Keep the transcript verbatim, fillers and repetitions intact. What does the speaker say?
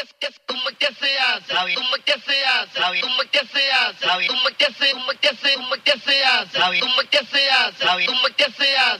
que, que, como que se hace, como que se hace, como que se hace, como que se, como que se, como que se hace, como que se hace, como que se hace.